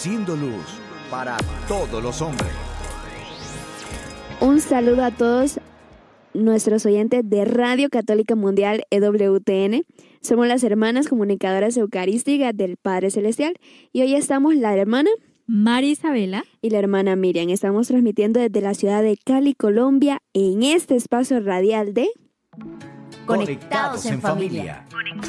siendo luz para todos los hombres. Un saludo a todos nuestros oyentes de Radio Católica Mundial EWTN. Somos las hermanas comunicadoras eucarísticas del Padre Celestial y hoy estamos la hermana María Isabela y la hermana Miriam. Estamos transmitiendo desde la ciudad de Cali, Colombia, en este espacio radial de Conectados en Familia.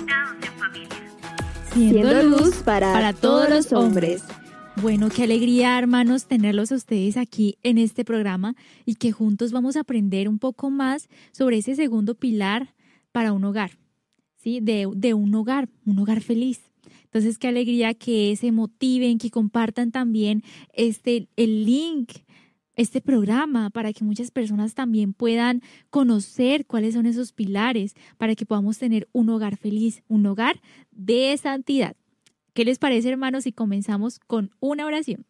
Siendo luz para todos los hombres. Bueno, qué alegría, hermanos, tenerlos a ustedes aquí en este programa y que juntos vamos a aprender un poco más sobre ese segundo pilar para un hogar, ¿sí? De un hogar feliz. Entonces, qué alegría que se motiven, que compartan también el link, este programa, para que muchas personas también puedan conocer cuáles son esos pilares, para que podamos tener un hogar feliz, un hogar de santidad. ¿Qué les parece, hermanos, si comenzamos con una oración?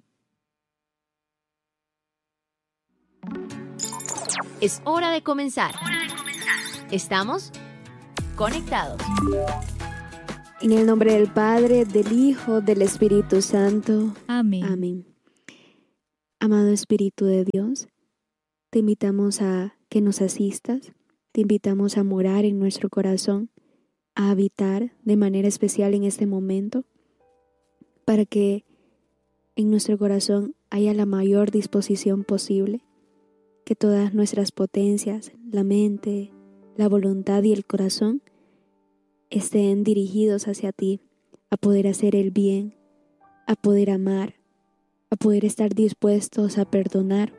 Es hora de comenzar. Estamos conectados. En el nombre del Padre, del Hijo, del Espíritu Santo. Amén. Amén. Amado Espíritu de Dios, te invitamos a que nos asistas, te invitamos a morar en nuestro corazón, a habitar de manera especial en este momento, para que en nuestro corazón haya la mayor disposición posible, que todas nuestras potencias, la mente, la voluntad y el corazón estén dirigidos hacia ti, a poder hacer el bien, a poder amar, a poder estar dispuestos a perdonar.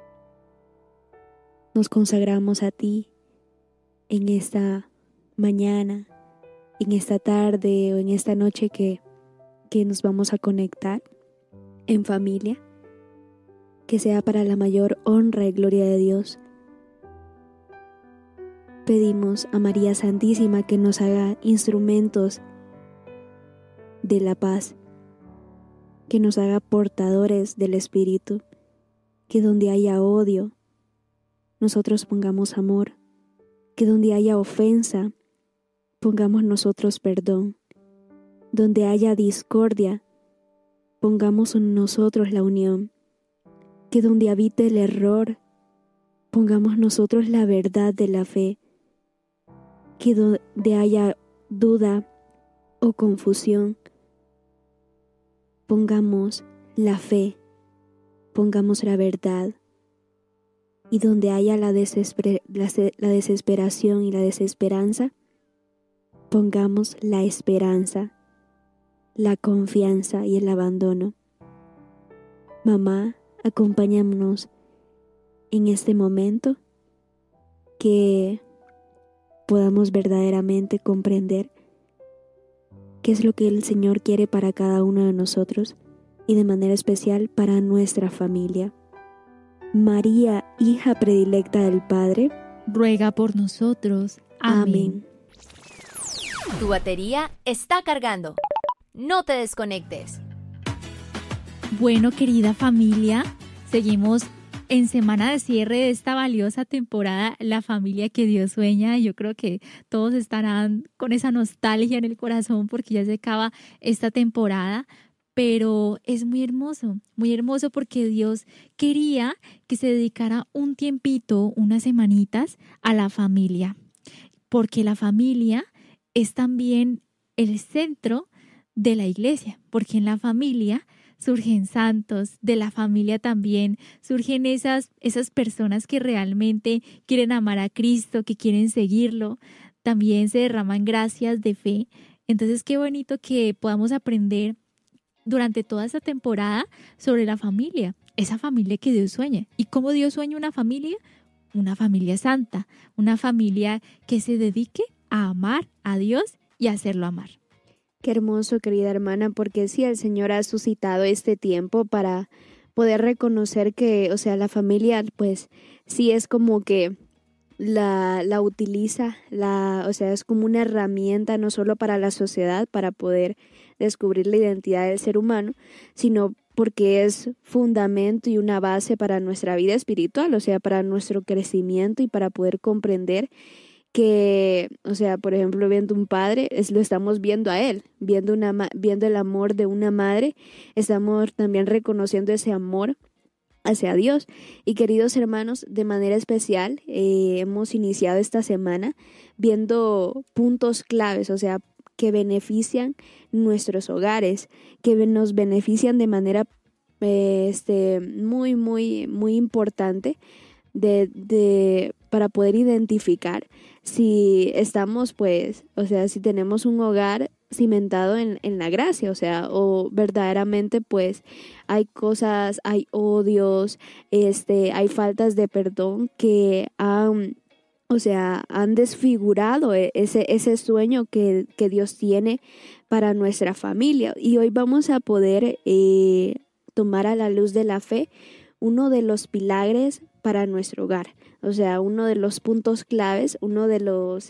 Nos consagramos a ti en esta mañana, en esta tarde o en esta noche que nos vamos a conectar en familia, que sea para la mayor honra y gloria de Dios. Pedimos a María Santísima que nos haga instrumentos de la paz, que nos haga portadores del Espíritu, que donde haya odio, nosotros pongamos amor, que donde haya ofensa, pongamos nosotros perdón. Donde haya discordia, pongamos en nosotros la unión. Que donde habite el error, pongamos nosotros la verdad de la fe. Que donde haya duda o confusión, pongamos la fe, pongamos la verdad. Y donde haya la desesperación y la desesperanza, pongamos la esperanza, la confianza y el abandono. Mamá, acompáñanos en este momento, que podamos verdaderamente comprender qué es lo que el Señor quiere para cada uno de nosotros y de manera especial para nuestra familia. María, hija predilecta del Padre, ruega por nosotros. Amén. Tu batería está cargando. No te desconectes. Bueno, querida familia, seguimos en semana de cierre de esta valiosa temporada, La familia que Dios sueña. Yo creo que todos estarán con esa nostalgia en el corazón porque ya se acaba esta temporada, pero es muy hermoso porque Dios quería que se dedicara un tiempito, unas semanitas a la familia, porque la familia es también el centro de la iglesia, porque en la familia surgen santos, de la familia también surgen esas personas que realmente quieren amar a Cristo, que quieren seguirlo, también se derraman gracias de fe. Entonces, qué bonito que podamos aprender durante toda esta temporada sobre la familia, esa familia que Dios sueña. ¿Y cómo Dios sueña una familia? Una familia santa, una familia que se dedique a amar a Dios y a hacerlo amar. Qué hermoso, querida hermana, porque sí, el Señor ha suscitado este tiempo para poder reconocer que, la familia, pues, sí es como que la utiliza, es como una herramienta no solo para la sociedad, para poder descubrir la identidad del ser humano, sino porque es fundamento y una base para nuestra vida espiritual, para nuestro crecimiento y para poder comprender que, o sea, por ejemplo, viendo un padre, lo estamos viendo a él, viendo el amor de una madre, estamos también reconociendo ese amor hacia Dios. Y queridos hermanos, de manera especial, hemos iniciado esta semana viendo puntos claves, o sea, que benefician nuestros hogares, que nos benefician de manera muy, muy, muy importante para poder identificar si estamos, pues, o sea, si tenemos un hogar cimentado en la gracia, o sea, o verdaderamente, pues, hay cosas, hay odios, hay faltas de perdón que han desfigurado ese sueño que Dios tiene para nuestra familia. Y hoy vamos a poder tomar a la luz de la fe uno de los pilares para nuestro hogar. O sea, uno de los puntos claves, uno de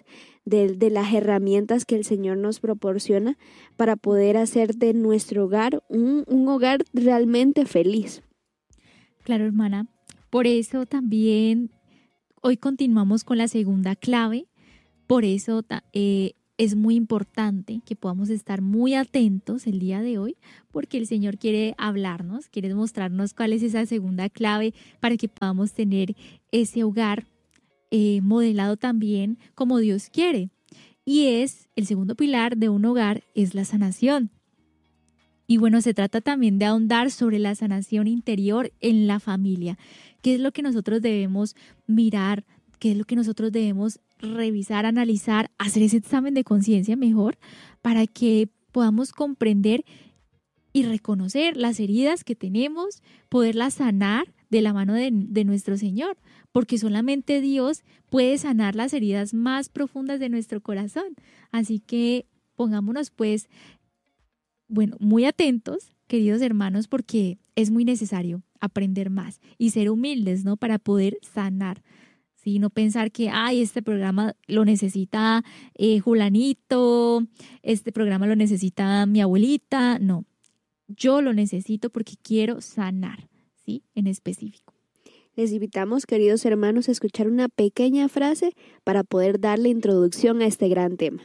las herramientas que el Señor nos proporciona para poder hacer de nuestro hogar un hogar realmente feliz. Claro, hermana. Por eso también hoy continuamos con la segunda clave. Por eso es muy importante que podamos estar muy atentos el día de hoy, porque el Señor quiere hablarnos, quiere mostrarnos cuál es esa segunda clave para que podamos tener ese hogar modelado también como Dios quiere. Y el segundo pilar de un hogar es la sanación. Y bueno, se trata también de ahondar sobre la sanación interior en la familia. ¿Qué es lo que nosotros debemos mirar? ¿Qué es lo que nosotros debemos revisar, analizar, hacer ese examen de conciencia mejor para que podamos comprender y reconocer las heridas que tenemos, poderlas sanar de la mano de nuestro Señor? Porque solamente Dios puede sanar las heridas más profundas de nuestro corazón. Así que pongámonos pues, muy atentos, queridos hermanos, porque es muy necesario aprender más y ser humildes, ¿no? Para poder sanar. ¿Sí? No pensar que, este programa lo necesita Julanito, este programa lo necesita mi abuelita. No, yo lo necesito porque quiero sanar, ¿sí? En específico. Les invitamos, queridos hermanos, a escuchar una pequeña frase para poder darle introducción a este gran tema.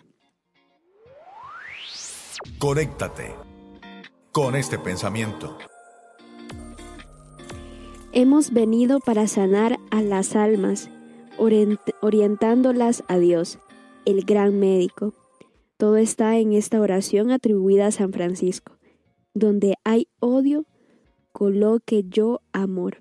Conéctate con este pensamiento. Hemos venido para sanar a las almas, orientándolas a Dios, el gran médico. Todo está en esta oración atribuida a San Francisco. Donde hay odio, coloque yo amor.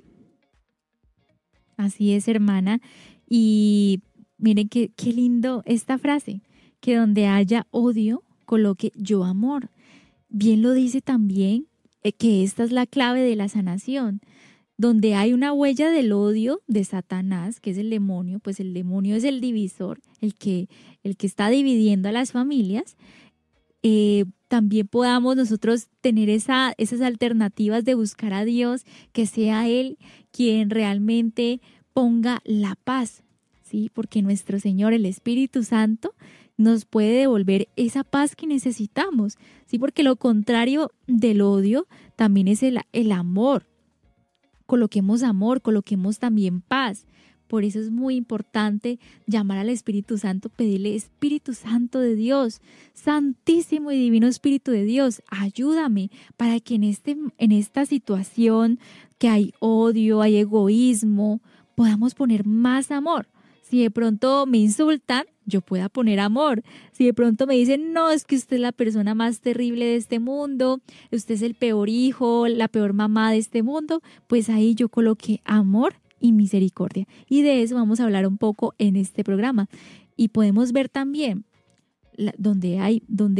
Así es, hermana. Y miren qué lindo esta frase, que donde haya odio, coloque yo amor. Bien lo dice también que esta es la clave de la sanación. Donde hay una huella del odio de Satanás, que es el demonio, pues el demonio es el divisor, el que está dividiendo a las familias, también podamos nosotros tener esas alternativas de buscar a Dios, que sea Él quien realmente ponga la paz, ¿sí? Porque nuestro Señor, el Espíritu Santo, nos puede devolver esa paz que necesitamos, ¿sí? Porque lo contrario del odio también es el amor. Coloquemos amor, coloquemos también paz. Por eso es muy importante llamar al Espíritu Santo, pedirle: Espíritu Santo de Dios, Santísimo y Divino Espíritu de Dios, ayúdame para que en esta situación que hay odio, hay egoísmo, podamos poner más amor. Si de pronto me insultan, yo pueda poner amor. Si de pronto me dicen, no, es que usted es la persona más terrible de este mundo, usted es el peor hijo, la peor mamá de este mundo, pues ahí yo coloqué amor y misericordia. Y de eso vamos a hablar un poco en este programa. Y podemos ver también donde hay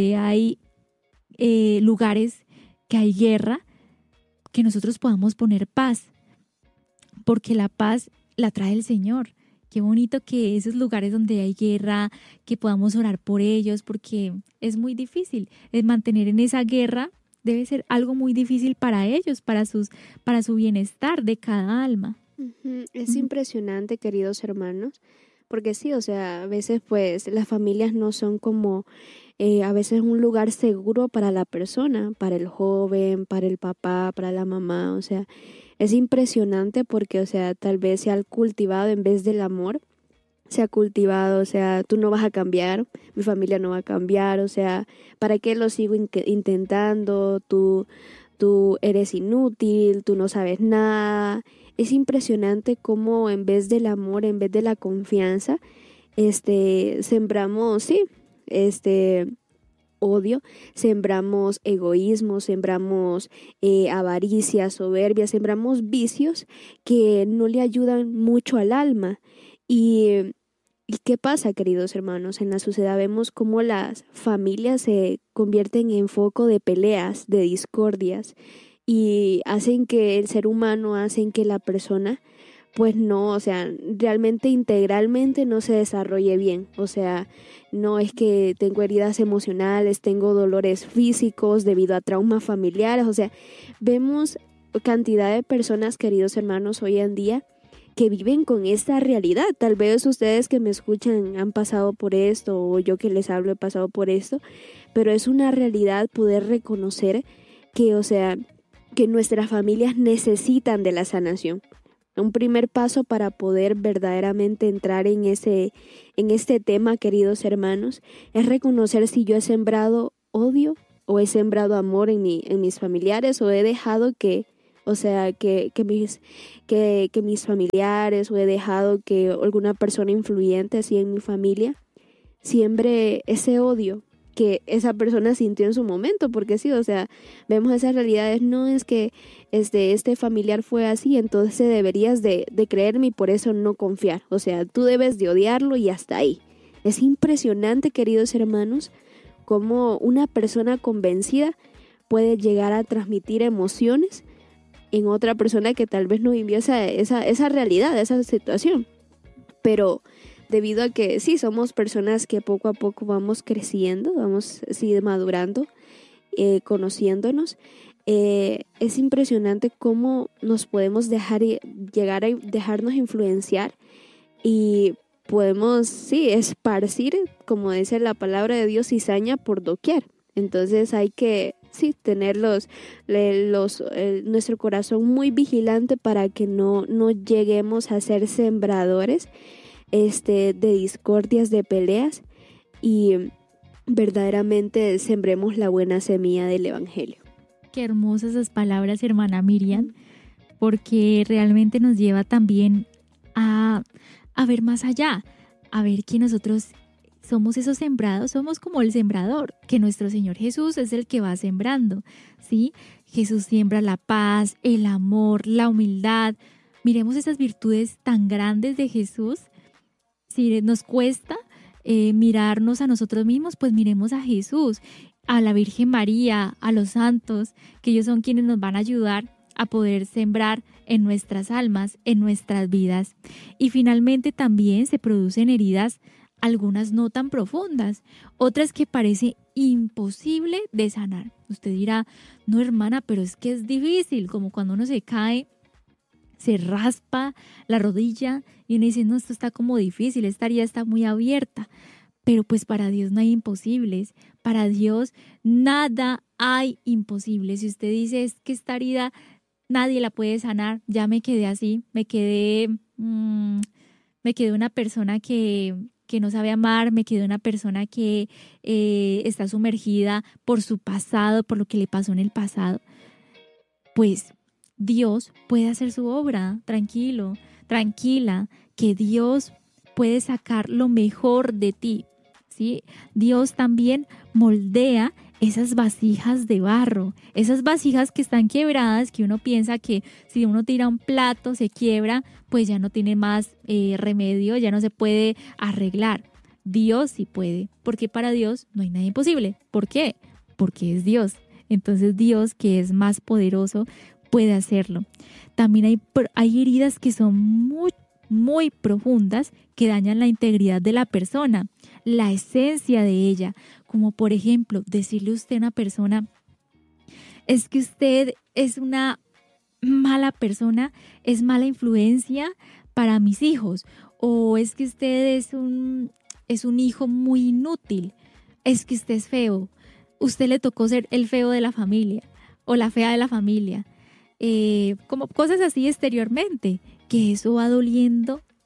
lugares que hay guerra, que nosotros podamos poner paz, porque la paz la trae el Señor. Qué bonito que esos lugares donde hay guerra, que podamos orar por ellos, porque es muy difícil. Mantener en esa guerra debe ser algo muy difícil para ellos, para su bienestar de cada alma. Es impresionante, queridos hermanos, porque sí, o sea, a veces pues las familias no son como a veces un lugar seguro para la persona, para el joven, para el papá, para la mamá, o sea, es impresionante porque, o sea, tal vez se ha cultivado en vez del amor, se ha cultivado, o sea, tú no vas a cambiar, mi familia no va a cambiar, o sea, ¿para qué lo sigo intentando? Tú eres inútil, tú no sabes nada. Es impresionante cómo en vez del amor, en vez de la confianza, sembramos, sí, odio, sembramos egoísmo, sembramos avaricia, soberbia, sembramos vicios que no le ayudan mucho al alma. ¿Y qué pasa, queridos hermanos? En la sociedad vemos cómo las familias se convierten en foco de peleas, de discordias, y hacen que el ser humano, hacen que la persona, pues no, o sea, realmente integralmente no se desarrolle bien. O sea, no es que tengo heridas emocionales, tengo dolores físicos debido a traumas familiares. O sea, vemos cantidad de personas, queridos hermanos, hoy en día que viven con esta realidad. Tal vez ustedes que me escuchan han pasado por esto, o yo que les hablo he pasado por esto, pero es una realidad poder reconocer que, o sea, que nuestras familias necesitan de la sanación. Un primer paso para poder verdaderamente entrar en este tema, queridos hermanos, es reconocer si yo he sembrado odio o he sembrado amor en mis familiares, o he dejado que mis familiares, o he dejado que alguna persona influyente así en mi familia siembre ese odio que esa persona sintió en su momento. Porque sí, o sea, vemos esas realidades. No es que este familiar fue así, entonces deberías de creerme y por eso no confiar. O sea, tú debes de odiarlo y hasta ahí. Es impresionante, queridos hermanos, cómo una persona convencida puede llegar a transmitir emociones en otra persona que tal vez no vivió esa realidad, esa situación. Pero debido a que sí, somos personas que poco a poco vamos creciendo, vamos madurando, conociéndonos, es impresionante cómo nos podemos llegar a dejarnos influenciar y podemos, esparcir, como dice la palabra de Dios, cizaña por doquier. Entonces hay que tener nuestro corazón muy vigilante para que no lleguemos a ser sembradores de discordias, de peleas, y verdaderamente sembremos la buena semilla del evangelio. Qué hermosas esas palabras, hermana Miriam, porque realmente nos lleva también a ver más allá, a ver que nosotros somos esos sembrados, somos como el sembrador, que nuestro Señor Jesús es el que va sembrando, ¿sí? Jesús siembra la paz, el amor, la humildad. Miremos esas virtudes tan grandes de Jesús. Si nos cuesta mirarnos a nosotros mismos, pues miremos a Jesús, a la Virgen María, a los santos, que ellos son quienes nos van a ayudar a poder sembrar en nuestras almas, en nuestras vidas. Y finalmente también se producen heridas, algunas no tan profundas, otras que parece imposible de sanar. Usted dirá, no hermana, pero es que es difícil, como cuando uno se cae, se raspa la rodilla y uno dice, no, esto está como difícil, esta herida está muy abierta. Pero pues para Dios no hay imposibles, para Dios nada hay imposible. Si usted dice, es que esta herida nadie la puede sanar, ya me quedé así, me quedé una persona que no sabe amar, me quedé una persona que está sumergida por su pasado, por lo que le pasó en el pasado. Pues Dios puede hacer su obra, tranquilo, tranquila, que Dios puede sacar lo mejor de ti, ¿sí? Dios también moldea esas vasijas de barro, esas vasijas que están quebradas, que uno piensa que si uno tira un plato se quiebra, pues ya no tiene más remedio, ya no se puede arreglar. Dios sí puede, porque para Dios no hay nada imposible. ¿Por qué? Porque es Dios. Entonces Dios, que es más poderoso, puede hacerlo. También hay heridas que son muy, muy profundas, que dañan la integridad de la persona, la esencia de ella. Como por ejemplo, decirle a usted a una persona, es que usted es una mala persona, es mala influencia para mis hijos, o es que usted es un hijo muy inútil, es que usted es feo, usted le tocó ser el feo de la familia o la fea de la familia, como cosas así exteriormente, que eso va doliendo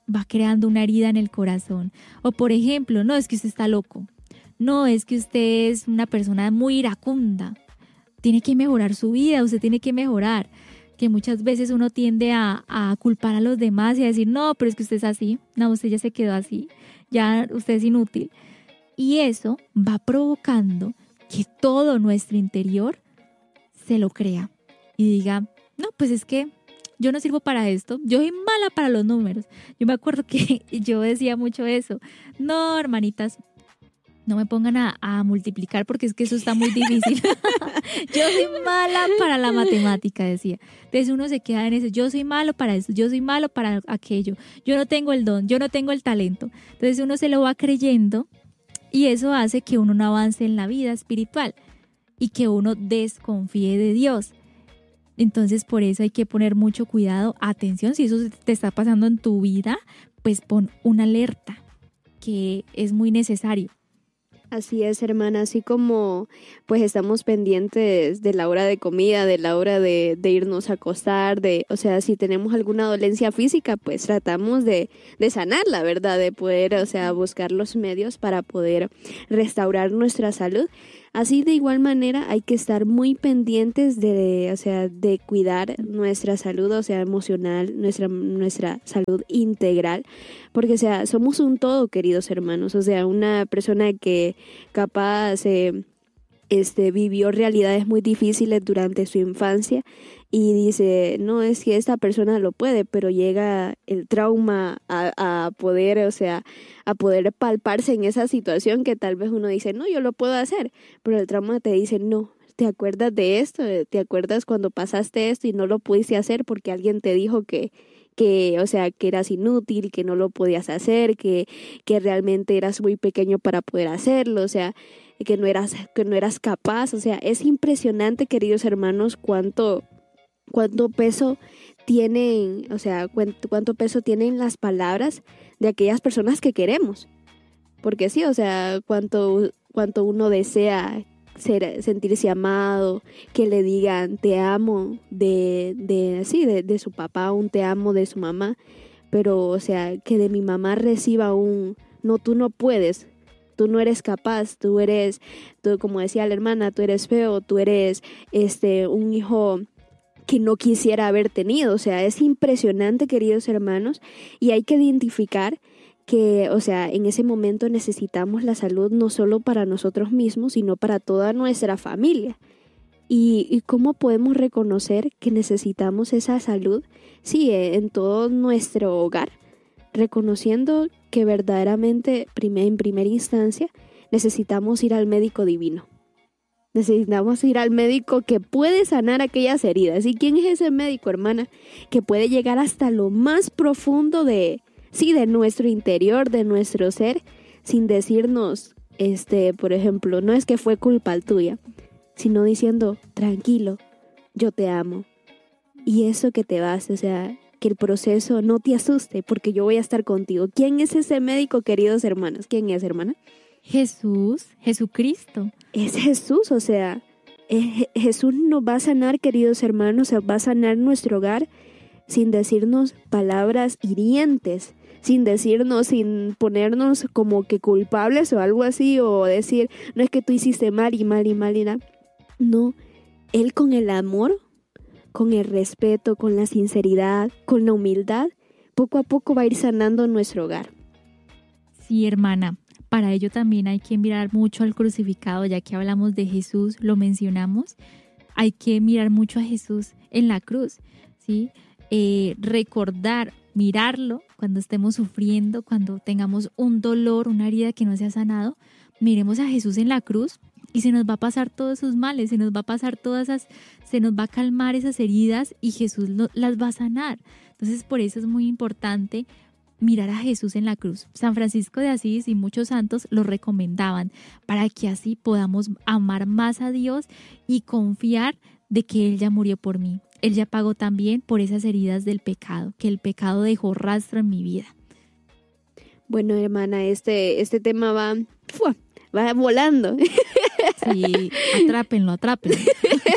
va creando una herida en el corazón. O por ejemplo, no, es que usted está loco. No, es que usted es una persona muy iracunda. Tiene que mejorar su vida, usted tiene que mejorar. Que muchas veces uno tiende a culpar a los demás y a decir, no, pero es que usted es así. No, usted ya se quedó así. Ya usted es inútil. Y eso va provocando que todo nuestro interior se lo crea. Y diga, no, pues es que yo no sirvo para esto, yo soy mala para los números. Yo me acuerdo que yo decía mucho eso. No, hermanitas, no me pongan a multiplicar porque es que eso está muy difícil. Yo soy mala para la matemática, decía. Entonces uno se queda en eso, yo soy malo para eso, yo soy malo para aquello, yo no tengo el don, yo no tengo el talento. Entonces uno se lo va creyendo y eso hace que uno no avance en la vida espiritual y que uno desconfíe de Dios. Entonces por eso hay que poner mucho cuidado, atención, si eso te está pasando en tu vida, pues pon una alerta, que es muy necesario. Así es, hermana, así como pues estamos pendientes de la hora de comida, de la hora de irnos a acostar, o sea, si tenemos alguna dolencia física, pues tratamos de sanarla, ¿verdad? De poder, o sea, buscar los medios para poder restaurar nuestra salud. Así de igual manera hay que estar muy pendientes de cuidar nuestra salud, o sea, emocional, nuestra salud integral, porque, o sea, somos un todo, queridos hermanos, o sea, una persona que capaz vivió realidades muy difíciles durante su infancia y dice, no, es que esta persona lo puede, pero llega el trauma a poder, o sea, a poder palparse en esa situación que tal vez uno dice, no, yo lo puedo hacer, pero el trauma te dice, no, ¿te acuerdas de esto? ¿Te acuerdas cuando pasaste esto y no lo pudiste hacer porque alguien te dijo que o sea, que eras inútil, que no lo podías hacer, que realmente eras muy pequeño para poder hacerlo, o sea, que no eras capaz? O sea, es impresionante, queridos hermanos, cuánto peso tienen, o sea, cuánto peso tienen las palabras de aquellas personas que queremos. Porque sí, o sea, cuánto uno desea sentirse amado, que le digan te amo de su papá, un te amo de su mamá, pero, o sea, que de mi mamá reciba no, tú no puedes, tú no eres capaz, tú como decía la hermana, tú eres feo, tú eres un hijo que no quisiera haber tenido. O sea, es impresionante, queridos hermanos, y hay que identificar que, o sea, en ese momento necesitamos la salud no solo para nosotros mismos, sino para toda nuestra familia. ¿Y cómo podemos reconocer que necesitamos esa salud? Sí, en todo nuestro hogar, reconociendo que verdaderamente, en primera instancia, necesitamos ir al médico divino. Necesitamos ir al médico que puede sanar aquellas heridas. ¿Y quién es ese médico, hermana? Que puede llegar hasta lo más profundo de nuestro interior, de nuestro ser, sin decirnos, por ejemplo, no es que fue culpa tuya, sino diciendo, tranquilo, yo te amo. Y eso que te vas, o sea, que el proceso no te asuste, porque yo voy a estar contigo. ¿Quién es ese médico, queridos hermanos? ¿Quién es, hermana? Jesucristo. Es Jesús, o sea, Jesús nos va a sanar, queridos hermanos, o sea, va a sanar nuestro hogar sin decirnos palabras hirientes, sin ponernos como que culpables o algo así, o decir, no es que tú hiciste mal y mal y mal y nada. No, Él con el amor, con el respeto, con la sinceridad, con la humildad, poco a poco va a ir sanando nuestro hogar. Sí, hermana. Para ello también hay que mirar mucho al crucificado, ya que hablamos de Jesús, lo mencionamos. Hay que mirar mucho a Jesús en la cruz, ¿sí? Recordar, mirarlo cuando estemos sufriendo, cuando tengamos un dolor, una herida que no se ha sanado. Miremos a Jesús en la cruz y se nos va a pasar todos sus males, se nos va a calmar esas heridas y Jesús las va a sanar. Entonces, por eso es muy importante mirar a Jesús en la cruz. San Francisco de Asís y muchos santos lo recomendaban para que así podamos amar más a Dios y confiar de que Él ya murió por mí. Él ya pagó también por esas heridas del pecado, que el pecado dejó rastro en mi vida. Bueno, hermana, este tema va volando. Sí, atrápenlo.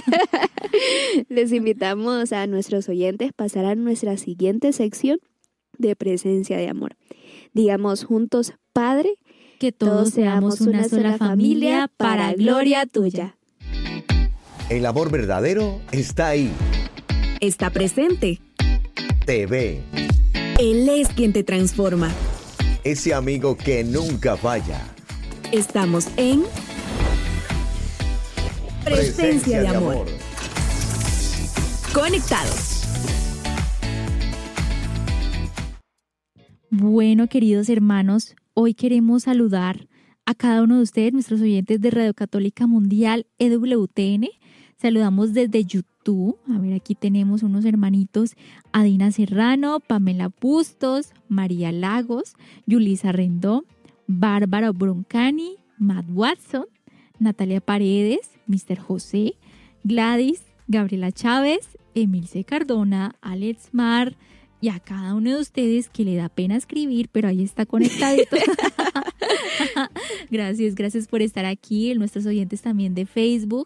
Les invitamos a nuestros oyentes a pasar a nuestra siguiente sección, de presencia de amor. Digamos juntos, Padre, que todos seamos una sola familia para gloria tuya. El amor verdadero está ahí. Está presente. Te ve. Él es quien te transforma. Ese amigo que nunca falla. Estamos en Presencia de Amor. Conectados. Bueno, queridos hermanos, hoy queremos saludar a cada uno de ustedes, nuestros oyentes de Radio Católica Mundial EWTN. Saludamos desde YouTube. A ver, aquí tenemos unos hermanitos: Adina Serrano, Pamela Bustos, María Lagos, Yulisa Rendón, Bárbara Broncani, Matt Watson, Natalia Paredes, Mr. José, Gladys, Gabriela Chávez, Emilce Cardona, Alex Mar, y a cada uno de ustedes que le da pena escribir, pero ahí está conectadito. Gracias por estar aquí. Nuestros oyentes también de Facebook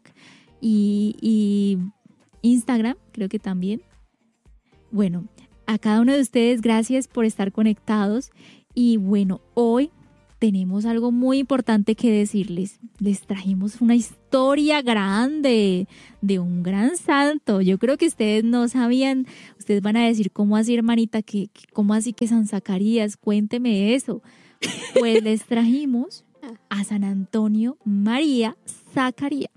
y Instagram, creo que también. Bueno, a cada uno de ustedes, gracias por estar conectados. Y bueno, hoy tenemos algo muy importante que decirles. Les trajimos una historia grande de un gran santo. Yo creo que ustedes no sabían. Ustedes van a decir, ¿cómo así, hermanita? ¿Cómo así que San Zacarías? Cuénteme eso. Pues les trajimos a San Antonio María Zacarías.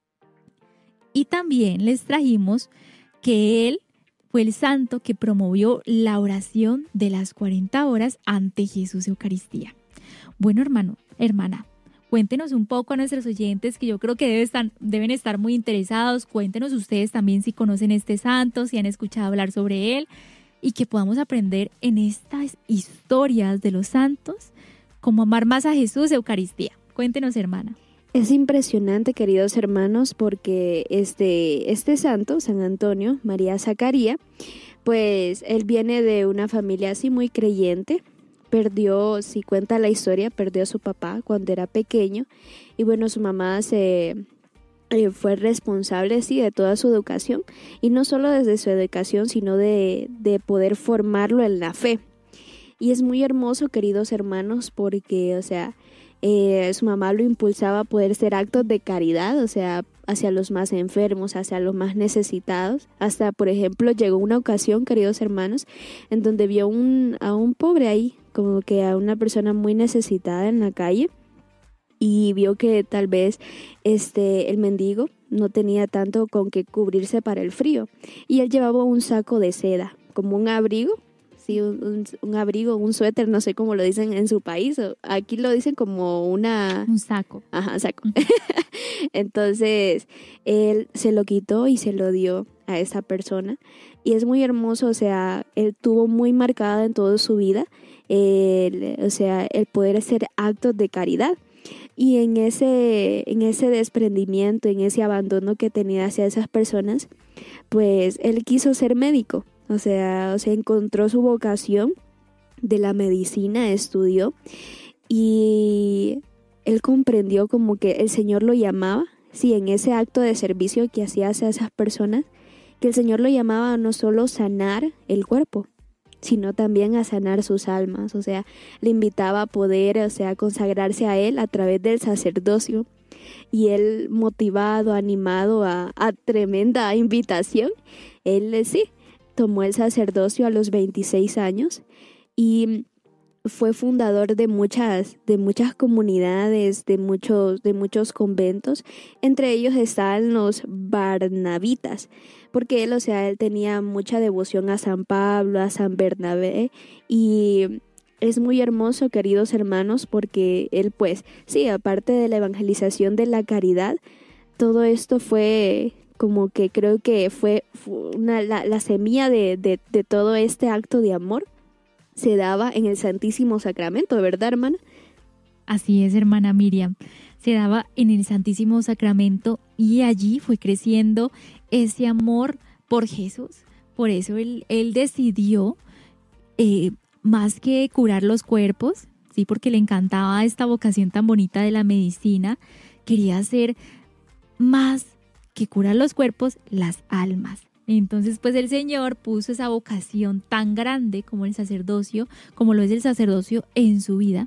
Y también les trajimos que él fue el santo que promovió la oración de las 40 horas ante Jesús Eucaristía. Bueno, hermana, cuéntenos un poco a nuestros oyentes, que yo creo que deben estar muy interesados. Cuéntenos ustedes también si conocen este santo, si han escuchado hablar sobre él, y que podamos aprender en estas historias de los santos cómo amar más a Jesús Eucaristía. Cuéntenos, hermana. Es impresionante, queridos hermanos, porque este santo, San Antonio María Zacarías, pues él viene de una familia así muy creyente. Perdió, si cuenta la historia, perdió a su papá cuando era pequeño, y bueno, su mamá fue responsable, sí, de toda su educación, y no solo desde su educación, sino de poder formarlo en la fe. Y es muy hermoso, queridos hermanos, porque, o sea, su mamá lo impulsaba a poder hacer actos de caridad, o sea, hacia los más enfermos, hacia los más necesitados. Hasta, por ejemplo, llegó una ocasión, queridos hermanos, en donde vio a un pobre ahí, como que a una persona muy necesitada en la calle, y vio que tal vez el mendigo no tenía tanto con qué cubrirse para el frío, y él llevaba un saco de seda, como un abrigo. Sí, un abrigo, un suéter, no sé cómo lo dicen en su país. Aquí lo dicen como un saco. Ajá, saco. Entonces, él se lo quitó y se lo dio a esa persona. Y es muy hermoso, o sea, él tuvo muy marcada en toda su vida, el poder hacer actos de caridad. Y en ese desprendimiento, en ese abandono que tenía hacia esas personas, pues él quiso ser médico. O sea, encontró su vocación de la medicina, estudió, y él comprendió como que el Señor lo llamaba, sí, en ese acto de servicio que hacía hacia esas personas, que el Señor lo llamaba a no solo sanar el cuerpo, sino también a sanar sus almas. O sea, le invitaba a poder, o sea, consagrarse a Él a través del sacerdocio. Y él, motivado, animado a tremenda invitación, él sí tomó el sacerdocio a los 26 años y fue fundador de muchas comunidades, de muchos conventos. Entre ellos están los barnabitas, porque él, o sea, él tenía mucha devoción a San Pablo, a San Bernabé, y es muy hermoso, queridos hermanos, porque él, pues, sí, aparte de la evangelización de la caridad, todo esto fue como que creo que fue la semilla de todo este acto de amor se daba en el Santísimo Sacramento, ¿verdad, hermana? Así es, hermana Miriam. Se daba en el Santísimo Sacramento y allí fue creciendo ese amor por Jesús. Por eso él decidió, más que curar los cuerpos, sí, porque le encantaba esta vocación tan bonita de la medicina, quería hacer más que curar los cuerpos, las almas. Entonces, pues el Señor puso esa vocación tan grande como el sacerdocio, como lo es el sacerdocio en su vida.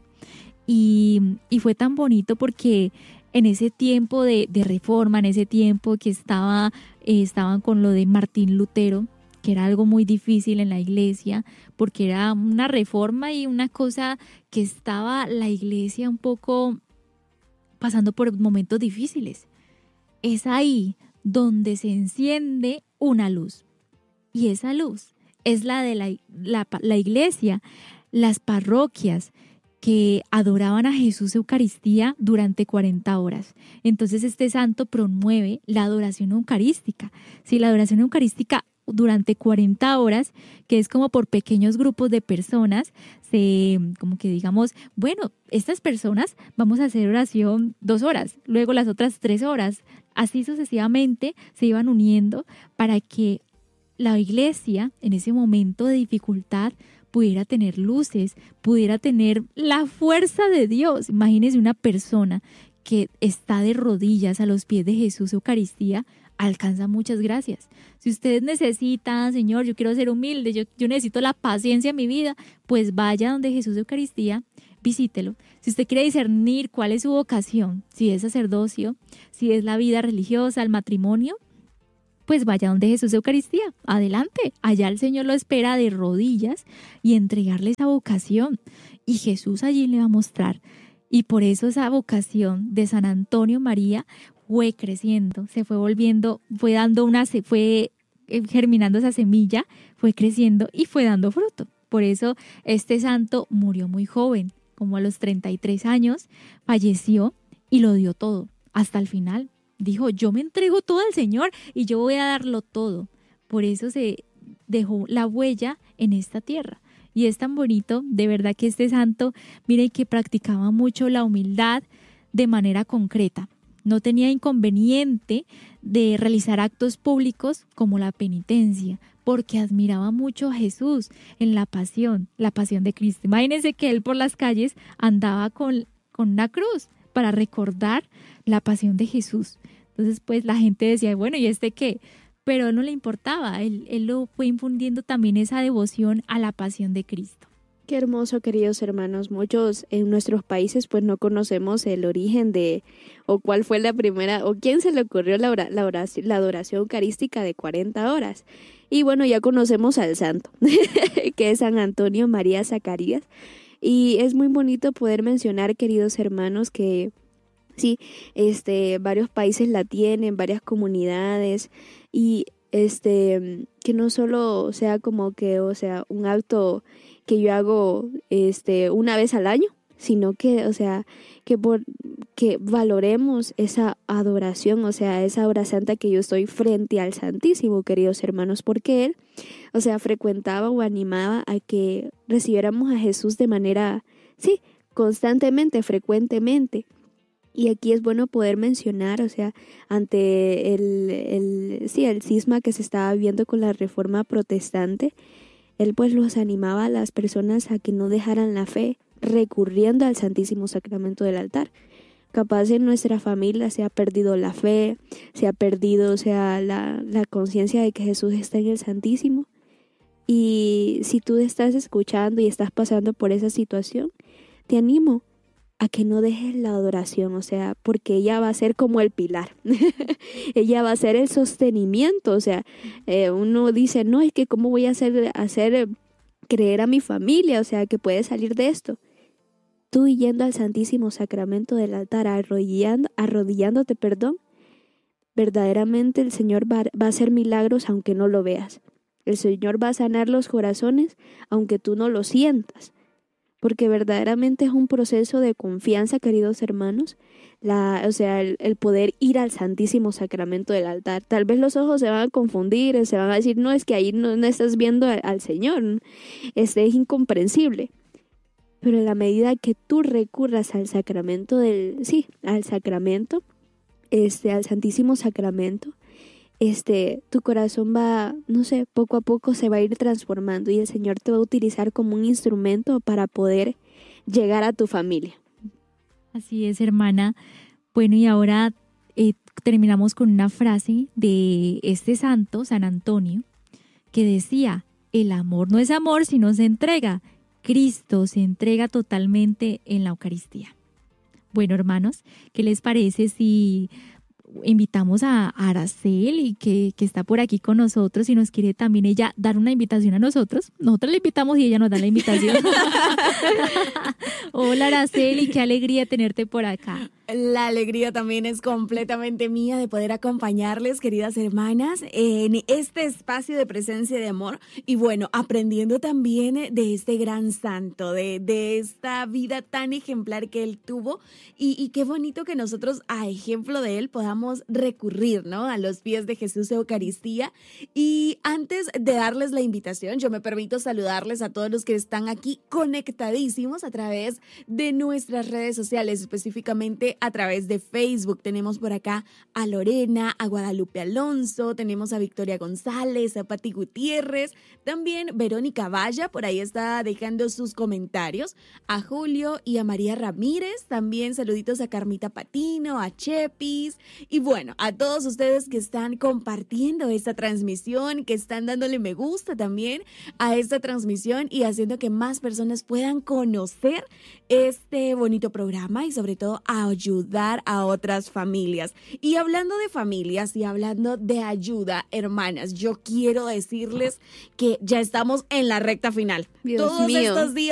Y fue tan bonito porque en ese tiempo de reforma, en ese tiempo que estaban con lo de Martín Lutero, que era algo muy difícil en la iglesia, porque era una reforma y una cosa que estaba la iglesia un poco pasando por momentos difíciles. Es ahí donde se enciende una luz. Y esa luz es la de la iglesia, las parroquias que adoraban a Jesús Eucaristía durante 40 horas. Entonces este santo promueve la adoración eucarística. Sí, la adoración eucarística durante 40 horas, que es como por pequeños grupos de personas, como que digamos, bueno, estas personas vamos a hacer oración 2 horas, luego las otras 3 horas, así sucesivamente se iban uniendo para que la iglesia en ese momento de dificultad pudiera tener luces, pudiera tener la fuerza de Dios. Imagínense una persona que está de rodillas a los pies de Jesús Eucaristía, alcanza muchas gracias. Si ustedes necesitan, Señor, yo quiero ser humilde, yo necesito la paciencia en mi vida, pues vaya donde Jesús Eucaristía, visítelo. Si usted quiere discernir cuál es su vocación, si es sacerdocio, si es la vida religiosa, el matrimonio, pues vaya donde Jesús Eucaristía, adelante, allá el Señor lo espera de rodillas y entregarle esa vocación y Jesús allí le va a mostrar. Y por eso esa vocación de San Antonio María fue creciendo, se fue volviendo, fue germinando esa semilla, fue creciendo y fue dando fruto. Por eso este santo murió muy joven, como a los 33 años, falleció y lo dio todo hasta el final. Dijo, yo me entrego todo al Señor y yo voy a darlo todo. Por eso se dejó la huella en esta tierra. Y es tan bonito, de verdad que este santo, miren que practicaba mucho la humildad de manera concreta. No tenía inconveniente de realizar actos públicos como la penitencia, porque admiraba mucho a Jesús en la pasión de Cristo. Imagínense que él por las calles andaba con una cruz para recordar la pasión de Jesús. Entonces, pues la gente decía, bueno, ¿y este qué? Pero a él no le importaba, él lo fue infundiendo también esa devoción a la pasión de Cristo. Qué hermoso, queridos hermanos. Muchos en nuestros países pues no conocemos el origen o cuál fue la primera, o quién se le ocurrió la adoración eucarística de 40 horas. Y bueno, ya conocemos al santo, que es San Antonio María Zacarías. Y es muy bonito poder mencionar, queridos hermanos, que sí, varios países la tienen, varias comunidades, y que no solo sea como que, o sea, un acto que yo hago una vez al año, sino que, o sea, que valoremos esa adoración, o sea, esa hora santa que yo estoy frente al Santísimo, queridos hermanos, porque él, o sea, frecuentaba o animaba a que recibiéramos a Jesús de manera, sí, constantemente, frecuentemente. Y aquí es bueno poder mencionar, o sea, ante el cisma que se estaba viviendo con la Reforma Protestante, él pues los animaba a las personas a que no dejaran la fe, recurriendo al Santísimo Sacramento del altar. Capaz en nuestra familia se ha perdido la fe, se ha perdido, o sea, la conciencia de que Jesús está en el Santísimo. Y si tú estás escuchando y estás pasando por esa situación, te animo a que no dejes la adoración, o sea, porque ella va a ser como el pilar, ella va a ser el sostenimiento, o sea, uno dice, no, es que cómo voy a hacer creer a mi familia, o sea, que puede salir de esto. Tú yendo al Santísimo Sacramento del altar, arrodillándote, verdaderamente el Señor va a hacer milagros aunque no lo veas. El Señor va a sanar los corazones aunque tú no lo sientas. Porque verdaderamente es un proceso de confianza, queridos hermanos, el poder ir al Santísimo Sacramento del altar. Tal vez los ojos se van a confundir, se van a decir, no, es que ahí no estás viendo al Señor, es incomprensible. Pero en la medida que tú recurras al sacramento al Santísimo Sacramento, tu corazón va, no sé, poco a poco se va a ir transformando y el Señor te va a utilizar como un instrumento para poder llegar a tu familia. Así es, hermana. Bueno, y ahora terminamos con una frase de este santo, San Antonio, que decía: el amor no es amor si no se entrega. Cristo se entrega totalmente en la Eucaristía. Bueno, hermanos, ¿qué les parece si invitamos a Araceli, que está por aquí con nosotros, y nos quiere también ella dar una invitación a nosotros? Nosotros le invitamos y ella nos da la invitación. Hola, Araceli, qué alegría tenerte por acá. La alegría también es completamente mía de poder acompañarles, queridas hermanas, en este espacio de presencia de amor y bueno, aprendiendo también de este gran santo, de esta vida tan ejemplar que él tuvo y qué bonito que nosotros a ejemplo de él podamos recurrir, ¿no?, a los pies de Jesús Eucaristía. Y antes de darles la invitación, yo me permito saludarles a todos los que están aquí conectadísimos a través de nuestras redes sociales, específicamente a través de Facebook. Tenemos por acá a Lorena, a Guadalupe Alonso, tenemos a Victoria González, a Pati Gutiérrez, también Verónica Valla, por ahí está dejando sus comentarios, a Julio y a María Ramírez, también saluditos a Carmita Patino, a Chepis, y bueno, a todos ustedes que están compartiendo esta transmisión, que están dándole me gusta también a esta transmisión y haciendo que más personas puedan conocer este bonito programa y sobre todo a ayudar a otras familias. Y hablando de familias y hablando de ayuda, hermanas, yo quiero decirles que ya estamos en la recta final. Dios mío. Estos días